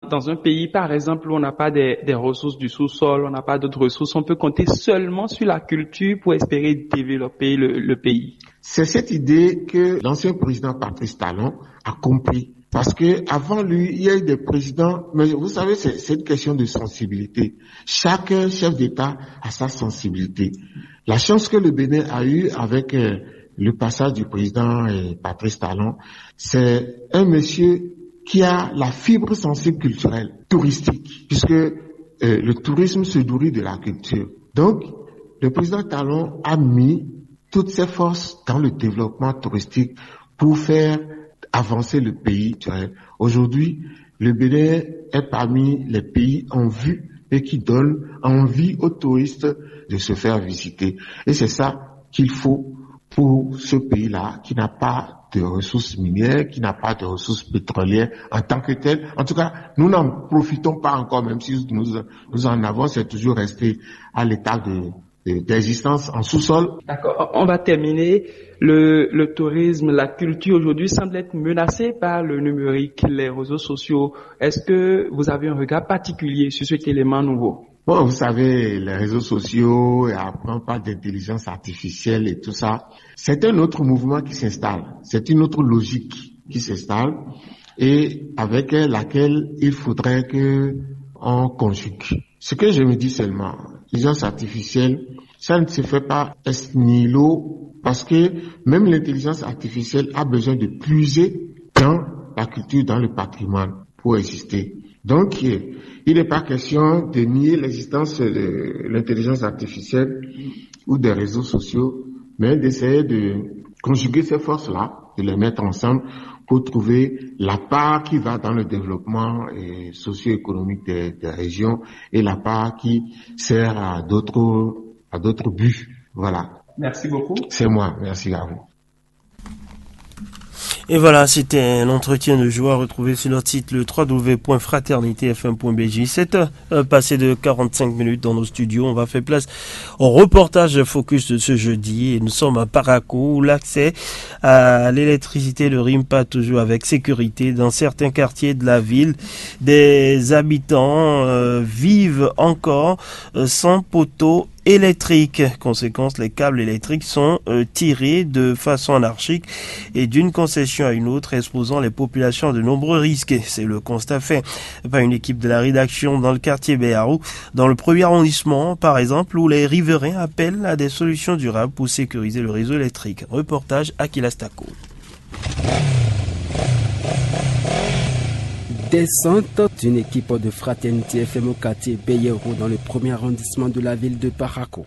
Dans un pays, par exemple, où on n'a pas des ressources du sous-sol, on n'a pas d'autres ressources, on peut compter seulement sur la culture pour espérer développer le pays. C'est cette idée que l'ancien président Patrice Talon a compris. Parce que avant lui, il y a eu des présidents, mais vous savez, c'est une question de sensibilité. Chaque chef d'État a sa sensibilité. La chance que le Bénin a eue avec le passage du président Patrice Talon, c'est un monsieur qui a la fibre sensible culturelle, touristique, puisque le tourisme se nourrit de la culture. Donc, le président Talon a mis toutes ses forces dans le développement touristique pour faire avancer le pays. Aujourd'hui, le Bénin est parmi les pays en vue et qui donnent envie aux touristes de se faire visiter. Et c'est ça qu'il faut pour ce pays-là, qui n'a pas de ressources minières, qui n'a pas de ressources pétrolières en tant que tel. En tout cas, nous n'en profitons pas encore, même si nous en avons, c'est toujours resté à l'état d'existence en sous-sol. D'accord. On va terminer. Le tourisme, la culture aujourd'hui semble être menacée par le numérique, les réseaux sociaux. Est-ce que vous avez un regard particulier sur cet élément nouveau? Bon, vous savez, les réseaux sociaux, et après on parle d'intelligence artificielle et tout ça, c'est un autre mouvement qui s'installe. C'est une autre logique qui s'installe et avec laquelle il faudrait que on conjugue. Ce que je me dis seulement, l'intelligence artificielle, ça ne se fait pas ex nihilo, parce que même l'intelligence artificielle a besoin de puiser dans la culture, dans le patrimoine pour exister. Donc, il n'est pas question de nier l'existence de l'intelligence artificielle ou des réseaux sociaux, mais d'essayer de conjuguer ces forces-là, de les mettre ensemble pour trouver la part qui va dans le développement socio-économique des régions et la part qui sert à d'autres buts. Voilà. Merci beaucoup. C'est moi. Merci à vous. Et voilà, c'était un entretien de joie retrouvé sur notre site le www.fraternitéfm.bj. 7h passé de 45 minutes dans nos studios. On va faire place au reportage focus de ce jeudi. Et nous sommes à Parakou où l'accès à l'électricité ne rime pas toujours avec sécurité. Dans certains quartiers de la ville, des habitants vivent encore sans poteau électrique. Conséquence, les câbles électriques sont tirés de façon anarchique et d'une concession à une autre, exposant les populations à de nombreux risques. C'est le constat fait par une équipe de la rédaction dans le quartier Béarou, dans le premier arrondissement, par exemple, où les riverains appellent à des solutions durables pour sécuriser le réseau électrique. Reportage Akila Stako. Descente d'une équipe de Fraternité FM au quartier Béarou dans le premier arrondissement de la ville de Parakou.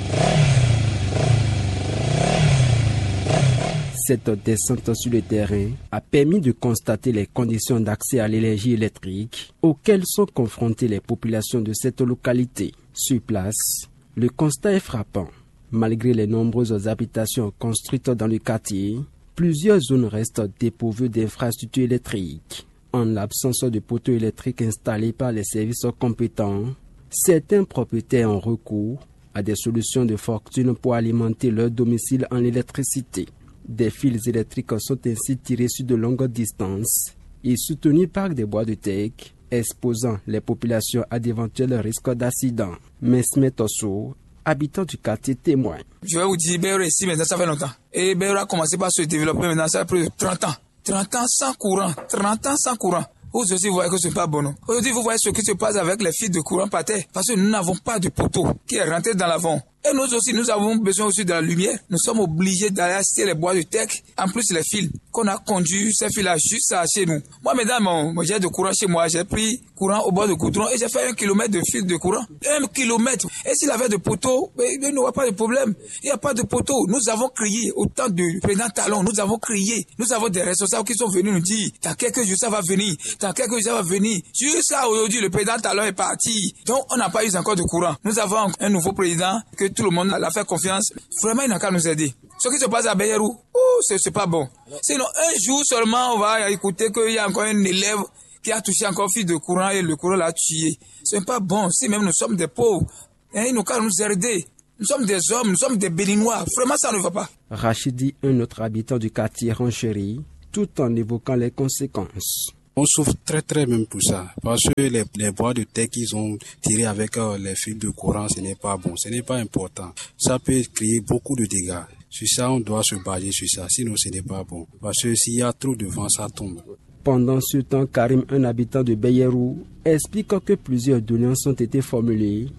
Cette descente sur le terrain a permis de constater les conditions d'accès à l'énergie électrique auxquelles sont confrontées les populations de cette localité. Sur place, le constat est frappant. Malgré les nombreuses habitations construites dans le quartier, plusieurs zones restent dépourvues d'infrastructures électriques. En l'absence de poteaux électriques installés par les services compétents, certains propriétaires ont recours à des solutions de fortune pour alimenter leur domicile en électricité. Des fils électriques sont ainsi tirés sur de longues distances et soutenus par des bois de teck, exposant les populations à d'éventuels risques d'accident. Mesmet Osso, habitant du quartier, témoin. Je vais vous dire, Béarou ici maintenant ça fait longtemps. Et Béarou a commencé par se développer maintenant, ça fait plus de 30 ans. 30 ans sans courant, 30 ans sans courant. Vous aussi, vous voyez que ce n'est pas bon. Aujourd'hui, vous voyez ce qui se passe avec les fils de courant par terre. Parce que nous n'avons pas de poteau qui est rentré dans l'avant. Et nous aussi, nous avons besoin aussi de la lumière. Nous sommes obligés d'aller acheter les bois de teck. En plus, les fils qu'on a conduits, ces fils-là, juste à chez nous. Moi, mesdames, j'ai de courant chez moi. J'ai pris courant au bord de goudron et j'ai fait 1 kilomètre de fil de courant. 1 kilomètre. Et s'il avait de poteau, il n'y aura pas de problème. Il n'y a pas de poteau. Nous avons crié au temps du président Talon. Nous avons crié. Nous avons des responsables qui sont venus nous dire, dans quelques jours, ça va venir. Dans quelques jours, ça va venir. Juste ça, aujourd'hui, le président Talon est parti. Donc, on n'a pas eu encore de courant. Nous avons un nouveau président que tout le monde l'a fait confiance. Vraiment, il n'a qu'à nous aider. Ce qui se passe à Béarou, c'est pas bon. Sinon, un jour seulement, on va écouter qu'il y a encore un élève qui a touché encore fil de courant et le courant l'a tué. Ce n'est pas bon. Si même nous sommes des pauvres, il n'a qu'à nous aider. Nous sommes des hommes, nous sommes des Béninois. Vraiment, ça ne va pas. Rachidi, un autre habitant du quartier Rancherie, tout en évoquant les conséquences. On souffre très même pour ça. Parce que les bois de terre qu'ils ont tirés avec les fils de courant, ce n'est pas bon, ce n'est pas important. Ça peut créer beaucoup de dégâts. Sur ça, on doit se baser sur ça, sinon ce n'est pas bon. Parce que s'il y a trop de vent, ça tombe. Pendant ce temps, Karim, un habitant de Beyerou, explique que plusieurs doléances ont été formulées